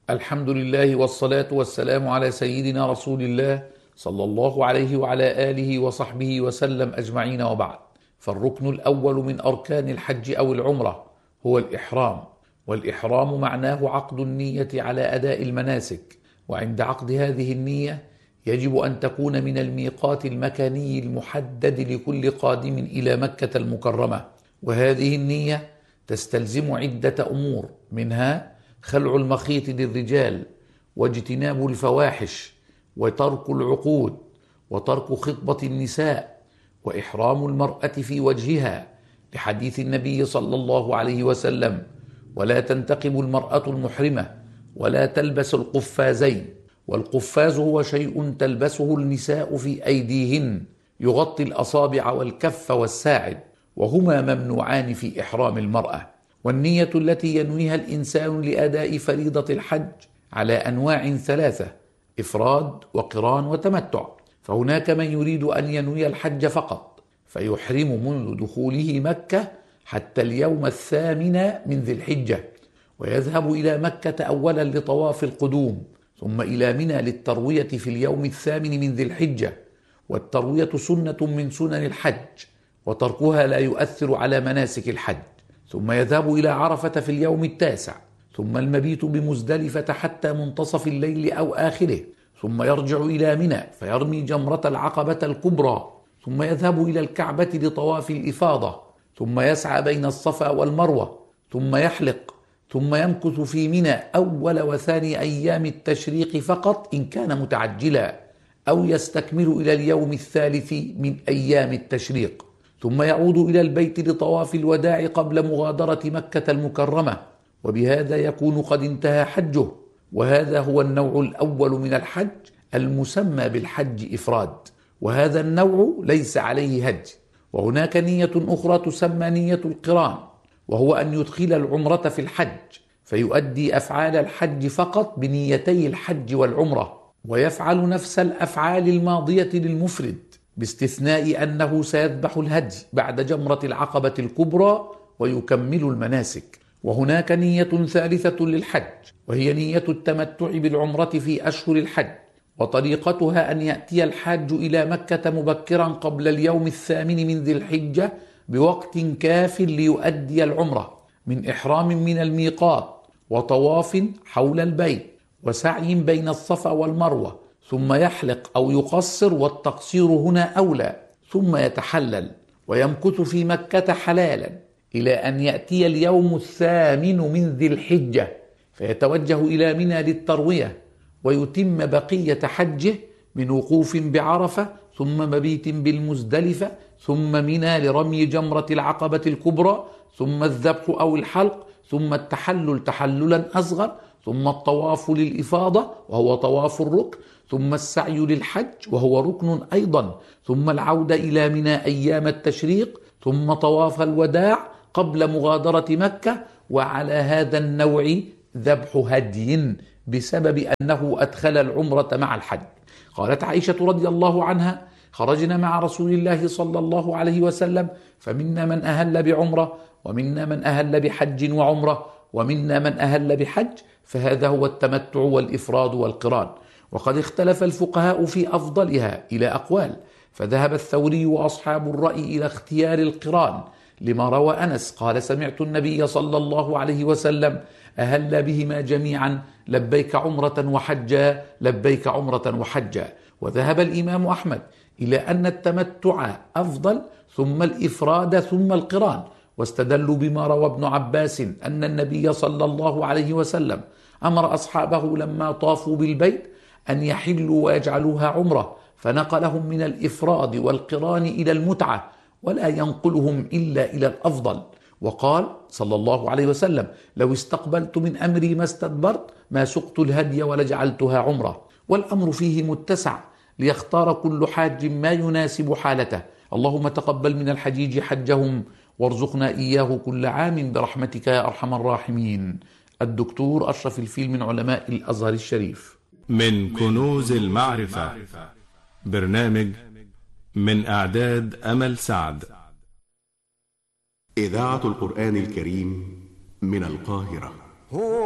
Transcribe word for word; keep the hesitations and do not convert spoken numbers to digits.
الحمد لله والصلاة والسلام على سيدنا رسول الله صلى الله عليه وعلى آله وصحبه وسلم أجمعين، وبعد. فالركن الأول من أركان الحج أو العمرة هو الإحرام، والإحرام معناه عقد النية على أداء المناسك. وعند عقد هذه النية يجب أن تكون من الميقات المكاني المحدد لكل قادم إلى مكة المكرمة. وهذه النية تستلزم عدة أمور، منها خلع المخيط للرجال، واجتناب الفواحش، وترك العقود، وترك خطبة النساء، وإحرام المرأة في وجهها، لحديث النبي صلى الله عليه وسلم: ولا تنتقب المرأة المحرمة ولا تلبس القفازين. والقفاز هو شيء تلبسه النساء في أيديهن يغطي الأصابع والكف والساعد، وهما ممنوعان في إحرام المرأة. والنية التي ينويها الإنسان لأداء فريضة الحج على أنواع ثلاثة: إفراد وقران وتمتع. فهناك من يريد أن ينوي الحج فقط فيحرم منذ دخوله مكة حتى اليوم الثامن من ذي الحجة، ويذهب إلى مكة أولا لطواف القدوم، ثم إلى منى للتروية في اليوم الثامن من ذي الحجة. والتروية سنة من سنن الحج، وتركها لا يؤثر على مناسك الحج. ثم يذهب إلى عرفة في اليوم التاسع، ثم المبيت بمزدلفة حتى منتصف الليل أو آخره، ثم يرجع إلى منى فيرمي جمرة العقبة الكبرى، ثم يذهب إلى الكعبة لطواف الإفاضة، ثم يسعى بين الصفا والمروة، ثم يحلق، ثم يمكث في منى أول وثاني أيام التشريق فقط إن كان متعجلا، أو يستكمل إلى اليوم الثالث من أيام التشريق، ثم يعود إلى البيت لطواف الوداع قبل مغادرة مكة المكرمة، وبهذا يكون قد انتهى حجه. وهذا هو النوع الأول من الحج المسمى بالحج إفراد، وهذا النوع ليس عليه هدي. وهناك نية أخرى تسمى نية القران، وهو أن يدخل العمرة في الحج فيؤدي أفعال الحج فقط بنيتي الحج والعمرة، ويفعل نفس الأفعال الماضية للمفرد، باستثناء أنه سيذبح الهدي بعد جمرة العقبة الكبرى ويكمل المناسك. وهناك نية ثالثة للحج، وهي نية التمتع بالعمرة في أشهر الحج، وطريقتها أن يأتي الحاج إلى مكة مبكرا قبل اليوم الثامن من ذي الحجة بوقت كاف ليؤدي العمرة، من إحرام من الميقات، وطواف حول البيت، وسعي بين الصفا والمروة، ثم يحلق أو يقصر، والتقصير هنا أولى، ثم يتحلل ويمكث في مكة حلالا إلى أن يأتي اليوم الثامن من ذي الحجة فيتوجه إلى منى للتروية، ويتم بقية حجه من وقوف بعرفة، ثم مبيت بالمزدلفة، ثم منى لرمي جمرة العقبة الكبرى، ثم الذبح أو الحلق، ثم التحلل تحللا أصغر، ثم الطواف للإفاضة وهو طواف الركن، ثم السعي للحج وهو ركن أيضا، ثم العودة إلى منى أيام التشريق، ثم طواف الوداع قبل مغادرة مكة. وعلى هذا النوع ذبح هدي بسبب أنه أدخل العمرة مع الحج. قالت عائشة رضي الله عنها: خرجنا مع رسول الله صلى الله عليه وسلم، فمنا من أهل بعمرة، ومنا من أهل بحج وعمرة، ومنا من أهل بحج، فهذا هو التمتع والإفراد والقران. وقد اختلف الفقهاء في أفضلها إلى أقوال، فذهب الثوري وأصحاب الرأي إلى اختيار القران لما روى أنس قال: سمعت النبي صلى الله عليه وسلم أهل بهما جميعا: لبيك عمرة وحجا، لبيك عمرة وحجا. وذهب الإمام أحمد إلى أن التمتع أفضل، ثم الإفراد، ثم القران، واستدلوا بما روى ابن عباس أن النبي صلى الله عليه وسلم أمر أصحابه لما طافوا بالبيت أن يحلوا ويجعلوها عمرة، فنقلهم من الإفراد والقران إلى المتعة، ولا ينقلهم إلا إلى الأفضل. وقال صلى الله عليه وسلم: لو استقبلت من أمري ما استدبرت، ما سقت الهدي ولجعلتها عمرة. والأمر فيه متسع ليختار كل حاج ما يناسب حالته. اللهم تقبل من الحجيج حجهم، وارزقنا إياه كل عام برحمتك يا أرحم الراحمين. الدكتور أشرف الفيل من علماء الأزهر الشريف. من كنوز المعرفة، برنامج من إعداد أمل سعد. إذاعة القرآن الكريم من القاهرة.